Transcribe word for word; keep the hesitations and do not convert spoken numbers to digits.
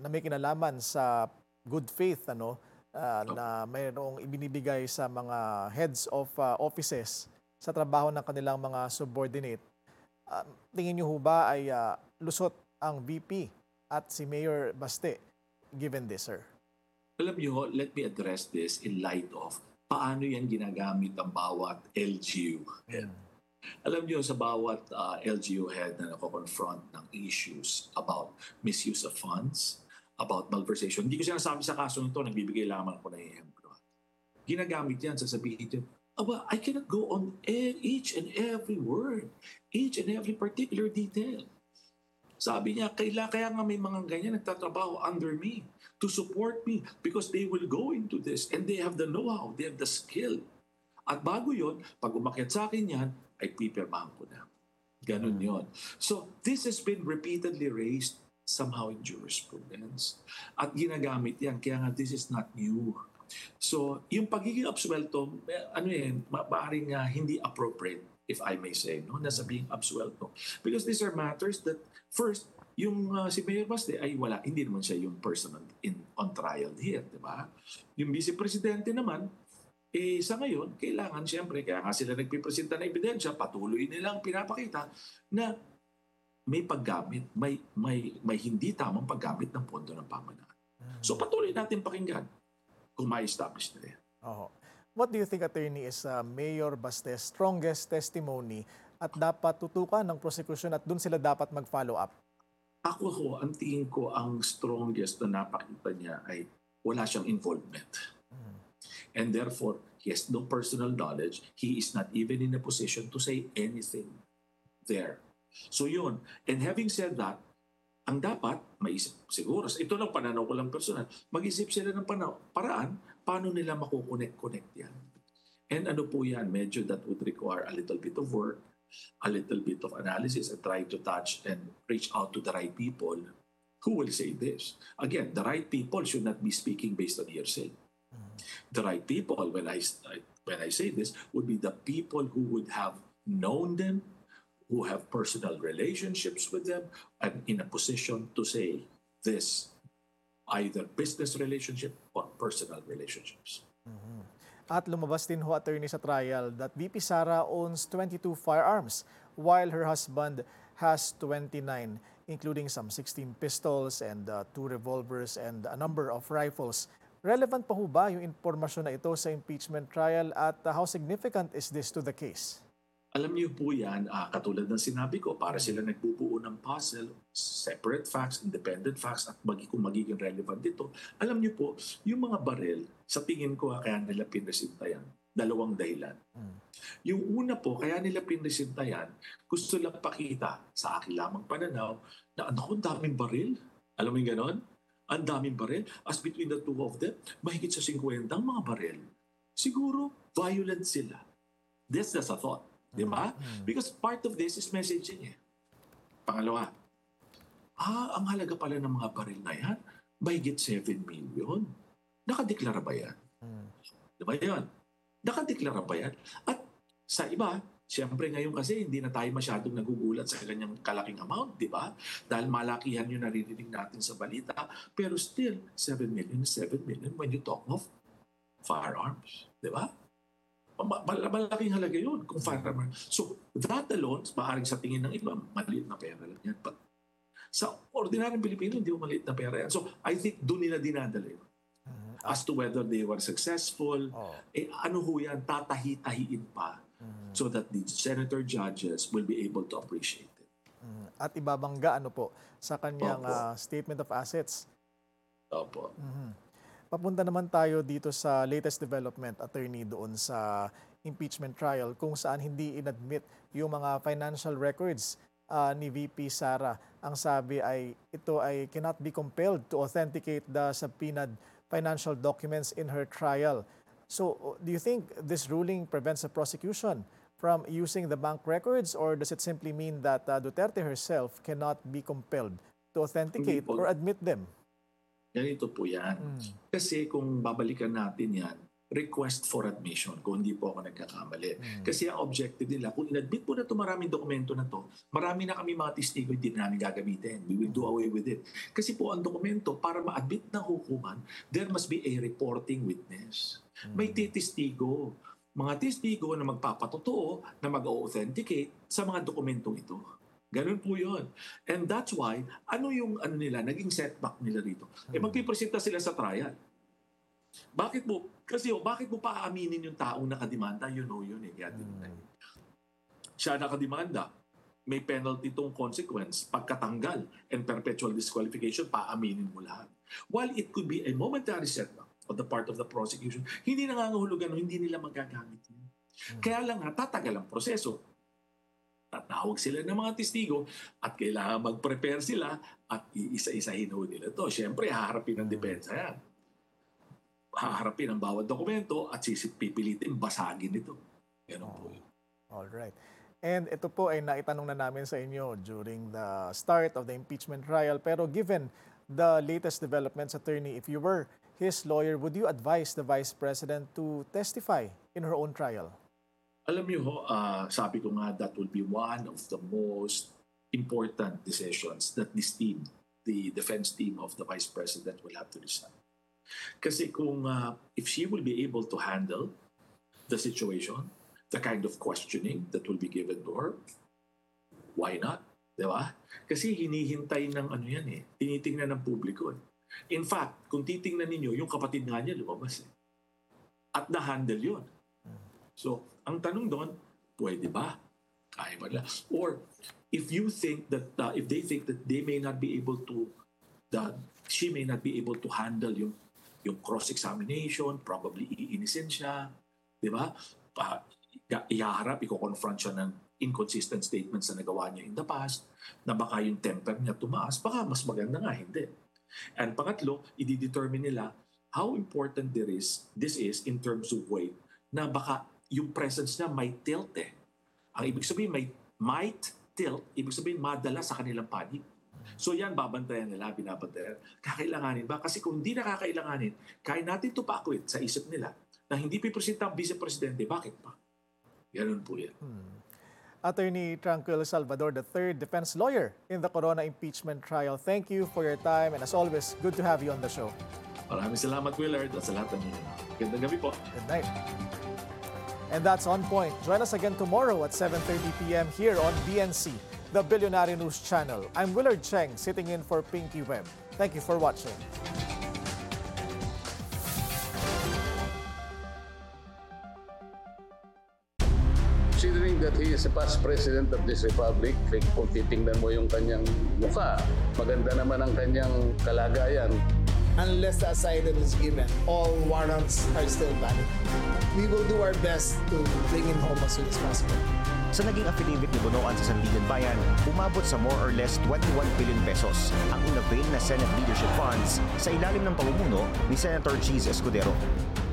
na may kinalaman sa good faith ano ah, na mayroong ibinibigay sa mga heads of ah, offices sa trabaho ng kanilang mga subordinate. Ah, tingin niyo ho ba ay ah, lusot ang V P at si Mayor Baste given this, sir? Alam niyo, let me address this in light of paano yan ginagamit ang bawat L G U head. Alam niyo, sa bawat uh, L G U head na nako-confront ng issues about misuse of funds, about malversation, hindi ko sinasabi sa kaso nito, nagbibigay lamang ko na ehemplo. Ginagamit yan, sasabihin niyo, aba, I cannot go on e- each and every word, each and every particular detail. Sabi niya, kaila, kaya nga may mga ganyan nagtatrabaho under me to support me because they will go into this and they have the know-how, they have the skill. At bago yon, pag umakyat sa akin yan, ay pipirmahan ko na. Ganun yon. So this has been repeatedly raised somehow in jurisprudence. At ginagamit yan, kaya nga this is not new. So yung pagiging absuelto, ano yan, maaaring uh, hindi appropriate, if I may say, no, na sabihing absuelto. Because these are matters that, first, yung uh, si Mayor Baste ay wala, hindi naman siya yung person on, in, on trial here, di ba? Yung Vice Presidente naman, eh sa ngayon, kailangan siyempre, kaya nga sila nagpipresenta ng ebidensya, patuloy nilang pinapakita na may paggamit, may, may, may hindi tamang paggamit ng pondo ng pamahalaan. So patuloy natin pakinggan kung ma-establish na yan. Oh. What do you think, attorney, is uh, Mayor Baste's strongest testimony at dapat tutukan ng prosecution at dun sila dapat mag-follow up? Ako ho, ang tingin ko ang strongest na napakita niya ay wala siyang involvement. Mm. And therefore, he has no personal knowledge. He is not even in a position to say anything there. So yun. And having said that, ang dapat, maisip siguro, ito lang pananaw ko lang personal, mag-isip sila ng panaw, paraan paano nila makukonect-connect yan. And ano po yan, medyo that would require a little bit of work, a little bit of analysis, and try to touch and reach out to the right people who will say this. Again, the right people should not be speaking based on hearsay. The right people, when I, when I say this, would be the people who would have known them, who have personal relationships with them, and in a position to say this, either business relationship or personal relationships. Mm-hmm. At lumabas din ho, attorney, sa trial that V P Sara owns twenty-two firearms while her husband has twenty-nine, including some sixteen pistols and uh, two revolvers and a number of rifles. Relevant pa ho ba yung impormasyon na ito sa impeachment trial at uh, how significant is this to the case? Alam niyo po yan, uh, katulad ng sinabi ko, para sila nagbubuo ng puzzle, separate facts, independent facts, at magi kung magiging relevant dito. Alam niyo po, yung mga baril, sa tingin ko, kaya nila pinresinta yan. Dalawang dahilan. Hmm. Yung una po, kaya nila pinresinta yan, gusto lang pakita sa akin lamang pananaw na ano, ang daming baril. Alam mo yung ganon? Ang daming baril. As between the two of them, mahigit sa fifty ang mga baril. Siguro, violent sila. That's just a thought. Diba? Because part of this is messaging eh. Pangalawa, ah, ang halaga pala ng mga baril na yan, mahigit seven million. Nakadeklara ba yan? Hmm. Diba yan? Nakadeklara ba yan? At sa iba, siyempre ngayon kasi hindi na tayo masyadong nagugulat sa kanyang kalaking amount, di ba? Dahil malakihan yung naririnig natin sa balita. Pero still, seven million is seven million when you talk of firearms. Di ba? Malaking halaga yun kung firearm. So, that alone, maaaring sa tingin ng iba, maliit na pera lang yan. But sa ordinaryong Pilipino, hindi mo maliit na pera yan. So, I think doon nila dinadala yun. Uh-huh. As to whether they were successful, oh. eh ano ho yan, tatahi-tahiin pa uh-huh. so that the senator judges will be able to appreciate it. Uh-huh. At ibabangga ano po sa kanyang uh, statement of assets. Opo. Uh-huh. Papunta naman tayo dito sa latest development, attorney, doon sa impeachment trial kung saan hindi inadmit yung mga financial records uh, ni V P Sara. Ang sabi ay ito ay cannot be compelled to authenticate the subpoenaed financial documents in her trial. So do you think this ruling prevents the prosecution from using the bank records, or does it simply mean that uh, Duterte herself cannot be compelled to authenticate or admit them? Ganito po yan. Mm. Kasi kung babalikan natin yan, request for admission, kung hindi po ako nagkakamali. Kasi ang objective nila, kung inadmit po na ito maraming dokumento na to, marami na kami mga testigo hindi na namin gagamitin. We will do away with it. Kasi po ang dokumento, para ma-admit ng hukuman, there must be a reporting witness. May testigo. Mga testigo na magpapatotoo, na mag-authenticate sa mga dokumentong ito. Ganun po yun. And that's why, ano yung ano nila, naging setback nila dito? Eh magpipresenta sila sa trial. Bakit mo, kasi oh, bakit mo pa aaminin yung taong nakademanda? You know yun eh. Mm. Siya nakademanda, may penalty tong consequence, pagkatanggal and perpetual disqualification, paaminin mo lahat. While it could be a momentary setback on the part of the prosecution, hindi nangangahulugan o hindi nila magagamit yun. Mm. Kaya lang nga, tatagal ang proseso. Tatawag sila ng mga testigo at kailangan mag-prepare sila at iisa-isahin ho nila to. Siyempre, haharapin ng depensa yan. Haharapin ang bawat dokumento at pipilitin basagin ito. Ganun po yun. Alright. And ito po ay naitanong na namin sa inyo during the start of the impeachment trial. Pero given the latest developments, Attorney, if you were his lawyer, would you advise the Vice President to testify in her own trial? Alam niyo ho, uh, sabi ko nga, that will be one of the most important decisions that this team, the defense team of the Vice President, will have to decide. Kasi kung uh, if she will be able to handle the situation, the kind of questioning that will be given to her, why not? Di ba? Kasi hinihintay ng ano yan eh, tinitingnan ng publiko eh. In fact, kung titingnan ninyo, yung kapatid nga niya lumabas eh. At na-handle yun. So, ang tanong doon, pwede ba? Kaya ba nila? Or, if you think that, uh, if they think that they may not be able to, that she may not be able to handle yung yung cross-examination, probably iinisin siya, di ba? Uh, ihaharap, i-confront siya ng inconsistent statements na nagawa niya in the past, na baka yung temper niya tumaas, baka mas maganda nga, hindi. And pangatlo, i-determine nila how important there is, this is in terms of weight, na baka yung presence niya may tilt eh. Ang ibig sabihin, may might tilt, ibig sabihin madala sa kanilang panig. So yan, babantayan nila, binabantayan. Kakailanganin ba? Kasi kung hindi nakakailanganin, kaya natin ito pa-acquit sa isip nila na hindi pipresenta ang vice-presidente, bakit pa? Ganun po yan. Hmm. Attorney Tranquil Salvador, the third defense lawyer in the Corona impeachment trial. Thank you for your time and as always, good to have you on the show. Maraming salamat, Willard, at sa lahat ng inyo. Gandang gabi po. Good night. And that's On Point. Join us again tomorrow at seven thirty p m here on B N C, the Billionaire News Channel. I'm Willard Cheng, sitting in for Pinky Webb. Thank you for watching. Considering that he is a past president of this republic, kung titingnan mo yung kanyang mukha, maganda naman ang kanyang kalagayan. Unless the asylum is given, all warrants are still valid. We will do our best to bring him home as soon as possible. Sa naging affidavit ni Bonoan sa Sandigan Bayan, umabot sa more or less twenty-one billion pesos ang unavail na Senate leadership funds sa ilalim ng pamumuno ni Senator Cheese Escudero.